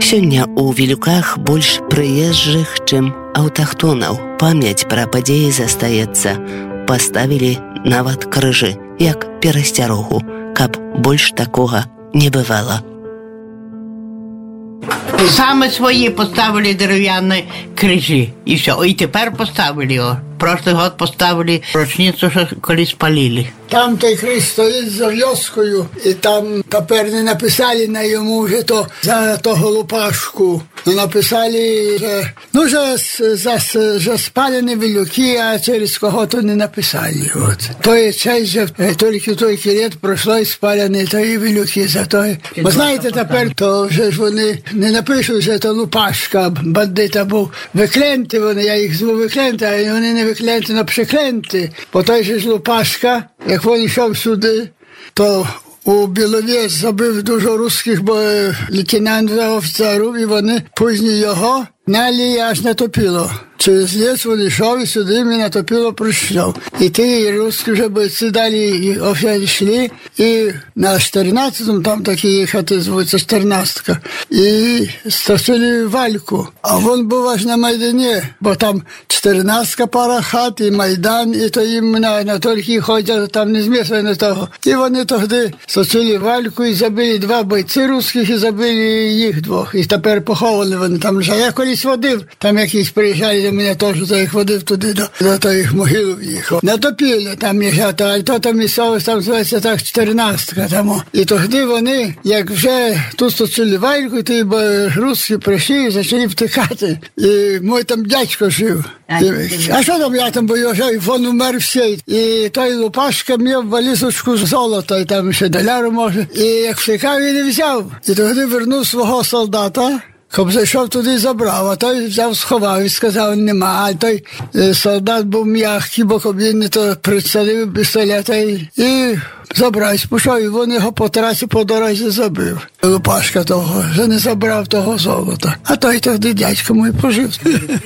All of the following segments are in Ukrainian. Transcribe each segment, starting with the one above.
Сёння у Вілюках больш прыезджых, чым аўтахтонаў. Памяць пра падзеі застаецца. Паставілі нават крыжы, як перасцярогу, каб больш такога не бывала. Саме свої поставили дерев'яні крижі. І все. І тепер поставили його. Прошлий год поставили рочницю, що колись спалили. Там той криж стоїть за вьоскою, і там тепер не написали на йому вже то за того Лупашку. Ну, написали, вже спалені Вілюки, а через кого-то не написали. От. Той час же тільки той літ пройшло і спалені тої Вілюки за той. Ви знаєте, тепер то вже ж вони не напишуть, що це Лупашка, бандита був. Викленти вони, я їх зву викленти, а вони не викленти, но прикленти. Бо той же ж Лупашка, як він йшов сюди, то у Білові забив дуже русських лейтенантів, офіцерів, і вони пізні його гнали аж на Топіло. Через ліс він йшов і сюди і на Топіло прийшов. І ті русські вже бойці далі йшли, і на 14-му, там такі хати звуться 14-ка, і стосили Вальку. А він був аж на Майдані, бо там 14-ка пара хат, і Майдан, і то їм на тільки ходять, там не змісили того. І вони тоді стосили Вальку і забили 2 бойці русських, і забили їх 2. І тепер поховані вони там лежать. Я колись водив, там якісь приїжджали до мене теж, то їх водив туди до тих могил їхав. На Топілі там їжджати, а то там місцевість, там звається так 14-ка тому. І тоді вони, як вже тут стосили Вальку, ті русські прийшли і почали втикати. І мій там дядько жив. А що там я там боюся, і він умер всій. І той Лупашка мав валізочку золота, і там ще $1 може. І як втикав, він не взяв. І тоді вернув свого солдата, коли зайшов туди і забрав, а той взяв, сховав і сказав, нема. А той солдат був м'який, бо він не то прицелив пістолета і забрав, і спушав, і він його по трасі, по дорозі забив. Лупашка того, вже не забрав того золота. А той тоді дядько мій пожив.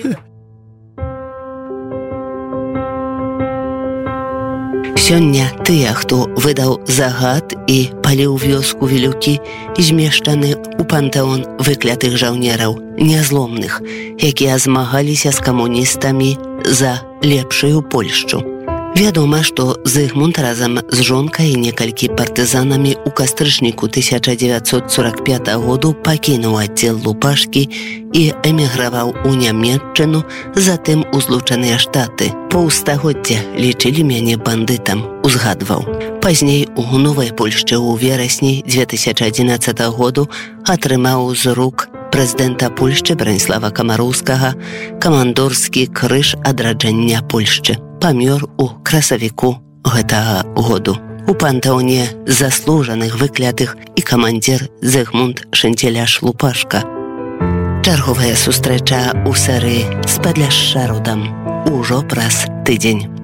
Сёння тыя, хто выдаў загад і паліў вёску Вілюкі, змешчаны ў пантэон выклятых жаўнераў, нязломных, якія змагаліся з камуністамі за лепшую Польшчу. Вядома, што Зыгмунд разам з жонкай і некалькі партызанамі ў кастрычніку 1945 году пакінуў аддзел Лупашкі і эміграваў у Нямецчыну, затым у Злучаныя Штаты. Паўстагоддзя лічылі мяне бандытам, узгадваў. Пазней у Новай Польшчы ў верасні 2011 году атрымаў з рук прэзідэнта Польшчы Браніслава Камароўскага камандорскі крыж адраджэння Польшчы. Памёр у красавіку гэтага году. У пантэоне заслужаных выклятых і камандзір Зыгмунд Шэнцеляш Лупашка. Чарговая сустрэча ў серыі «З Падляшша родам» ужо праз тыдзень.